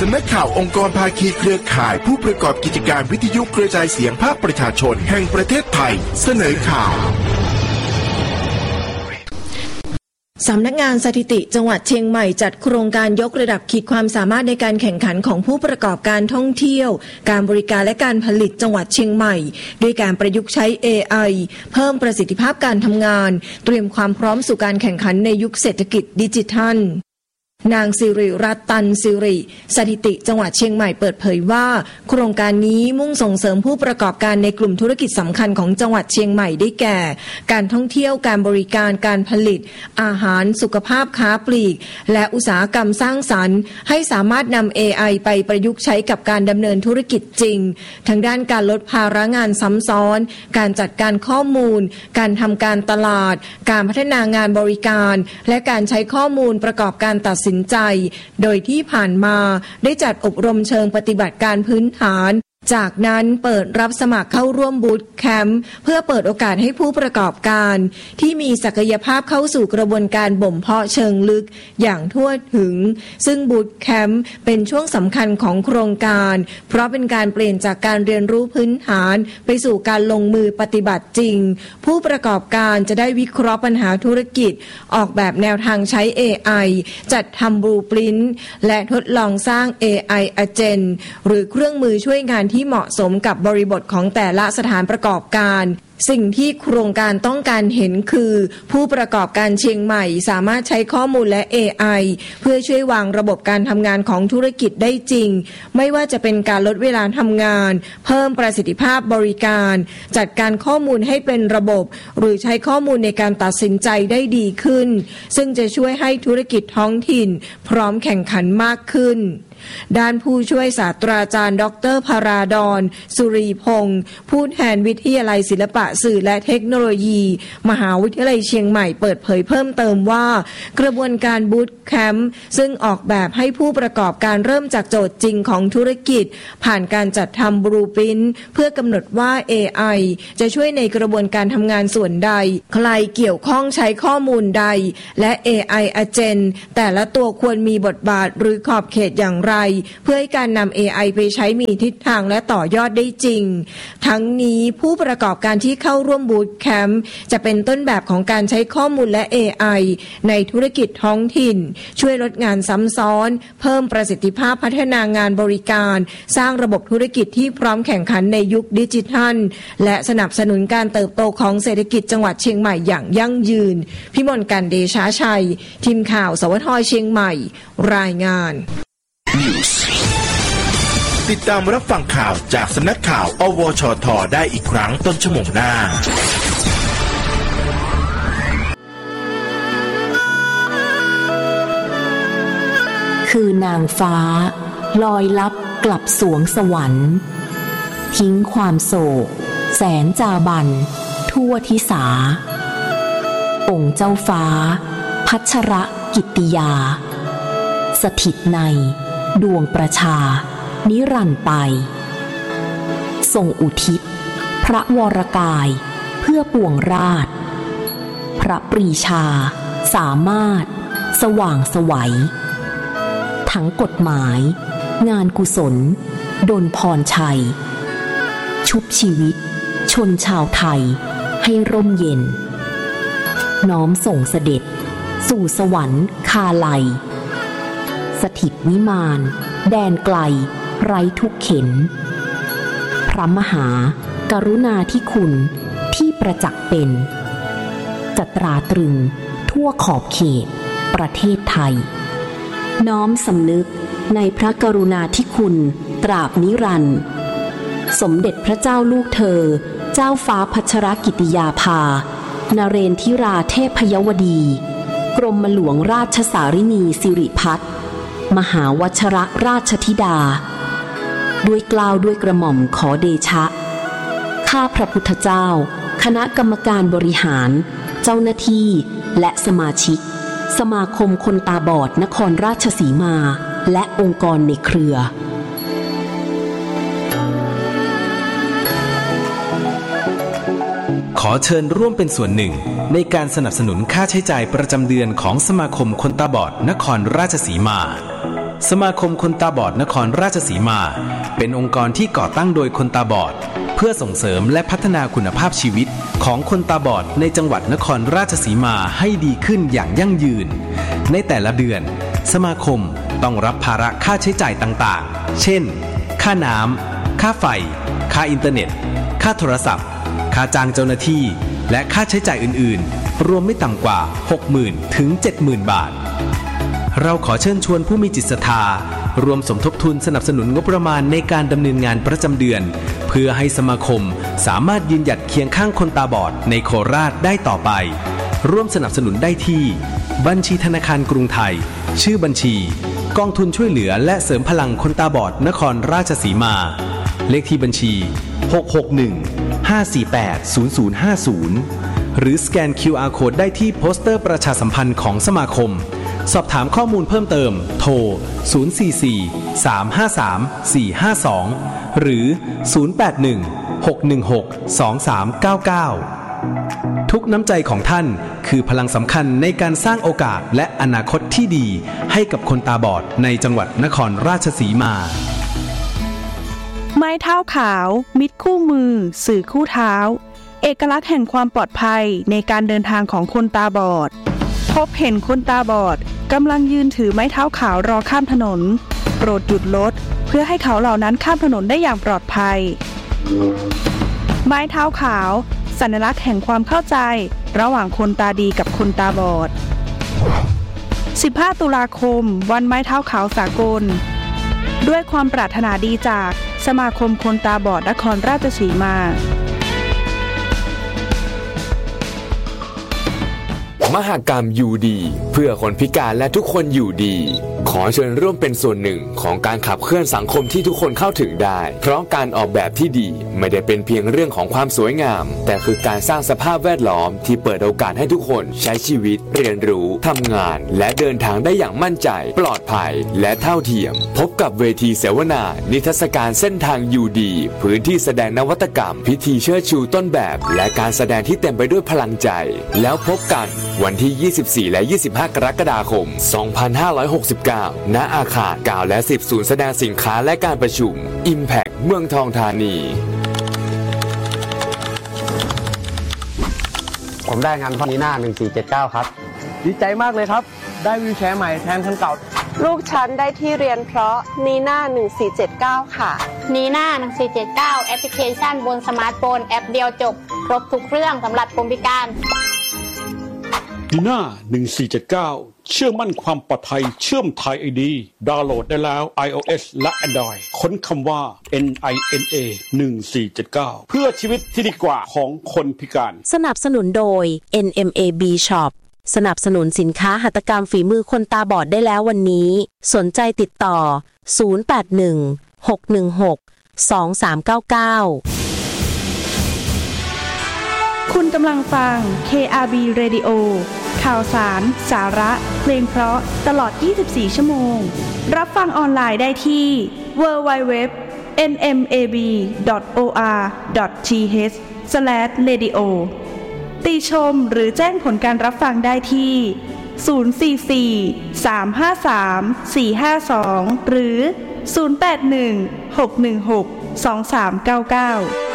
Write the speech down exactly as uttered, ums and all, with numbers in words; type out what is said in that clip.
สำนักข่าวองค์กรภาคีเครือข่ายผู้ประกอบกิจการวิทยุกระจายเสียงภาคประชาชนแห่งประเทศไทยเสนอข่าวสำนักงานสถิติจังหวัดเชียงใหม่จัดโครงการยกระดับขีดความสามารถในการแข่งขันของผู้ประกอบการท่องเที่ยวการบริการและการผลิตจังหวัดเชียงใหม่ด้วยการประยุกต์ใช้ เอ ไอ เพิ่มประสิทธิภาพการทำงานเตรียมความพร้อมสู่การแข่งขันในยุคเศรษฐกิจดิจิทัลนางสิริรัตน์ตันสิริสถิติจังหวัดเชียงใหม่เปิดเผยว่าโครงการนี้มุ่งส่งเสริมผู้ประกอบการในกลุ่มธุรกิจสำคัญของจังหวัดเชียงใหม่ได้แก่การท่องเที่ยวการบริการการผลิตอาหารสุขภาพค้าปลีกและอุตสาหกรรมสร้างสรรค์ให้สามารถนำ เอ ไอ ไปประยุกต์ใช้กับการดำเนินธุรกิจจริงทั้งด้านการลดภาระงานซ้ำซ้อนการจัดการข้อมูลการทำการตลาดการพัฒนางานบริการและการใช้ข้อมูลประกอบการตัดสินใจโดยที่ผ่านมาได้จัดอบรมเชิงปฏิบัติการพื้นฐานจากนั้นเปิดรับสมัครเข้าร่วมบูตแคมป์เพื่อเปิดโอกาสให้ผู้ประกอบการที่มีศักยภาพเข้าสู่กระบวนการบ่มเพาะเชิงลึกอย่างทั่วถึงซึ่งบูตแคมป์เป็นช่วงสำคัญของโครงการเพราะเป็นการเปลี่ยนจากการเรียนรู้พื้นฐานไปสู่การลงมือปฏิบัติจริงผู้ประกอบการจะได้วิเคราะห์ปัญหาธุรกิจออกแบบแนวทางใช้ เอ ไอ จัดทำบลูพรินท์และทดลองสร้าง เอ ไอ Agent หรือเครื่องมือช่วยงานที่เหมาะสมกับบริบทของแต่ละสถานประกอบการสิ่งที่โครงการต้องการเห็นคือผู้ประกอบการเชียงใหม่สามารถใช้ข้อมูลและ เอ ไอ เพื่อช่วยวางระบบการทำงานของธุรกิจได้จริงไม่ว่าจะเป็นการลดเวลาทำงานเพิ่มประสิทธิภาพบริการจัดการข้อมูลให้เป็นระบบหรือใช้ข้อมูลในการตัดสินใจได้ดีขึ้นซึ่งจะช่วยให้ธุรกิจท้องถิ่นพร้อมแข่งขันมากขึ้นด้านผู้ช่วยศาสตราจารย์ดร.ภราดรสุรีพงศ์ผู้แทนวิทยาลัยศิลปะสื่อและเทคโนโลยีมหาวิทยาลัยเชียงใหม่เปิดเผยเพิ่มเติมว่ากระบวนการบูตแคมป์ซึ่งออกแบบให้ผู้ประกอบการเริ่มจากโจทย์จริงของธุรกิจผ่านการจัดทำบลูพรินท์เพื่อกำหนดว่า เอ ไอ จะช่วยในกระบวนการทำงานส่วนใดใครเกี่ยวข้องใช้ข้อมูลใดและ เอ ไอ Agent แต่ละตัวควรมีบทบาทหรือขอบเขตอย่างไรเพื่อให้การนำ เอ ไอ ไปใช้มีทิศทางและต่อยอดได้จริงทั้งนี้ผู้ประกอบการที่เข้าร่วมบูตแคมป์จะเป็นต้นแบบของการใช้ข้อมูลและ เอ ไอ ในธุรกิจท้องถิ่นช่วยลดงานซ้ำซ้อนเพิ่มประสิทธิภาพพัฒนางานบริการสร้างระบบธุรกิจที่พร้อมแข่งขันในยุคดิจิทัลและสนับสนุนการเติบโตของเศรษฐกิจจังหวัดเชียงใหม่อย่างยั่งยืนพิมลกันเดชาชัยทีมข่าวสวทเชียงใหม่รายงานติดตามรับฟังข่าวจากสำนักข่าวอวชทได้อีกครั้งต้นชั่วโมงหน้าคือนางฟ้าลอยลับกลับสวงสวรรค์ทิ้งความโศกแสนจาบันทั่วทิสาองค์เจ้าฟ้าพัชรกิตติยาสถิตในดวงประชานิรันดร์ไปทรงอุทิศพระวรกายเพื่อปวงราชพระปรีชาสามารถสว่างไสวทั้งกฎหมายงานกุศลดลพรชัยชุบชีวิตชนชาวไทยให้ร่มเย็นน้อมส่งเสด็จสู่สวรรค์คาไลสถิตวิมานแดนไกลไร้ทุกเข็นพระมหากรุณาธิคุณที่ประจักษ์เป็นจัตราตรึงทั่วขอบเขตประเทศไทยน้อมสำนึกในพระกรุณาธิคุณตราบนิรันดร์สมเด็จพระเจ้าลูกเธอเจ้าฟ้าพัชรกิติยาภานเรนทิราเทพยวดีกรมหลวงราชสารินีสิริพัฒน์มหาวชรราชธิดาด้วยเกล้าด้วยกระหม่อมขอเดชะข้าพระพุทธเจ้าคณะกรรมการบริหารเจ้าหน้าที่และสมาชิกสมาคมคนตาบอดนครราชสีมาและองค์กรในเครือขอเชิญร่วมเป็นส่วนหนึ่งในการสนับสนุนค่าใช้จ่ายประจำเดือนของสมาคมคนตาบอดนครราชสีมาสมาคมคนตาบอดนครราชสีมาเป็นองค์กรที่ก่อตั้งโดยคนตาบอดเพื่อส่งเสริมและพัฒนาคุณภาพชีวิตของคนตาบอดในจังหวัดนครราชสีมาให้ดีขึ้นอย่างยั่งยืนในแต่ละเดือนสมาคมต้องรับภาระค่าใช้จ่ายต่างๆเช่นค่าน้ำค่าไฟค่าอินเทอร์เน็ตค่าโทรศัพท์ค่าจ้างเจ้าหน้าที่และค่าใช้จ่ายอื่นๆรวมไม่ต่ำกว่า หกหมื่น ถึง เจ็ดหมื่น บาทเราขอเชิญชวนผู้มีจิตศรัทธารวมสมทบทุนสนับสนุนงบประมาณในการดำเนินงานประจำเดือนเพื่อให้สมาคมสามารถยืนหยัดเคียงข้างคนตาบอดในโคราชได้ต่อไปร่วมสนับสนุนได้ที่บัญชีธนาคารกรุงไทยชื่อบัญชีกองทุนช่วยเหลือและเสริมพลังคนตาบอดนครราชสีมาเลขที่บัญชีหก หก หนึ่ง ห้า สี่ แปด ศูนย์ ศูนย์ ห้า ศูนย์หรือสแกน คิว อาร์ Code ได้ที่โปสเตอร์ประชาสัมพันธ์ของสมาคมสอบถามข้อมูลเพิ่มเติมโทรศูนย์ สี่ สี่ สาม ห้า สาม สี่ ห้า สองหรือศูนย์ แปด หนึ่ง หก หนึ่ง หก สอง สาม เก้า เก้าทุกน้ำใจของท่านคือพลังสำคัญในการสร้างโอกาสและอนาคตที่ดีให้กับคนตาบอดในจังหวัดนครราชสีมาไม้เท้าขาวมิตรคู่มือสื่อคู่เท้าเอกลักษณ์แห่งความปลอดภัยในการเดินทางของคนตาบอดพบเห็นคนตาบอดกำลังยืนถือไม้เท้าขาวรอข้ามถนนโปรดหยุดรถเพื่อให้เขาเหล่านั้นข้ามถนนได้อย่างปลอดภัยไม้เท้าขาวสัญลักษณ์แห่งความเข้าใจระหว่างคนตาดีกับคนตาบอดสิบห้าตุลาคมวันไม้เท้าขาวสากลด้วยความปรารถนาดีจากสมาคมคนตาบอดนครราชสีมามหกรรมอยู่ดีเพื่อคนพิการและทุกคนอยู่ดีขอเชิญร่วมเป็นส่วนหนึ่งของการขับเคลื่อนสังคมที่ทุกคนเข้าถึงได้เพราะการออกแบบที่ดีไม่ได้เป็นเพียงเรื่องของความสวยงามแต่คือการสร้างสภาพแวดล้อมที่เปิดโอกาสให้ทุกคนใช้ชีวิตเรียนรู้ทำงานและเดินทางได้อย่างมั่นใจปลอดภัยและเท่าเทียมพบกับเวทีเสวนานิทรรศการเส้นทางอยู่ดีพื้นที่แสดงนวัตกรรมพิธีเชิดชูต้นแบบและการแสดงที่เต็มไปด้วยพลังใจแล้วพบกันวันที่ยี่สิบสี่และยี่สิบห้ากรกฎาคมสองพันห้าร้อยหกสิบเก้าณอาคารเก้าและสิบศูนย์แสดงสินค้าและการประชุม Impact เมืองทองธานีผมได้งานพอนีน่าหนึ่งสี่เจ็ดเก้าครับดีใจมากเลยครับได้วีลแชร์ใหม่แทนคันเก่าลูกฉันได้ที่เรียนเพราะนีน่าหนึ่งสี่เจ็ดเก้าค่ะนีน่าหนึ่งสี่เจ็ดเก้าแอปพลิเคชันบนสมาร์ทโฟนแอปเดียวจบครบทุกเรื่องสำหรับคนพิการนีน่าหนึ่งสี่เจ็ดเก้าเชื่อมั่นความปลอดภัยเชื่อมไทย ไอ ดี ดาวน์โหลดได้แล้ว iOS และ Android ค้นคำว่า เอ็น ไอ เอ็น เอ หนึ่งสี่เจ็ดเก้า เพื่อชีวิตที่ดีกว่าของคนพิการสนับสนุนโดย เอ็น เอ็ม เอ บี Shop สนับสนุนสินค้าหัตถกรรมฝีมือคนตาบอดได้แล้ววันนี้สนใจติดต่อศูนย์ แปด หนึ่ง หก หนึ่ง หก สอง สาม เก้า เก้าคุณกำลังฟัง เค อาร์ บี Radio ข่าวสาร สาระ เพลงเพราะตลอดยี่สิบสี่ชั่วโมงรับฟังออนไลน์ได้ที่ ดับเบิลยู ดับเบิลยู ดับเบิลยู ดอท เอ็น เอ็ม เอ บี ดอท โอ อาร์ ดอท ที เอช สแลช เรดิโอ ติชมหรือแจ้งผลการรับฟังได้ที่ศูนย์ สี่ สี่ สาม ห้า สาม สี่ ห้า สองหรือศูนย์ แปด หนึ่ง หก หนึ่ง หก สอง สาม เก้า เก้า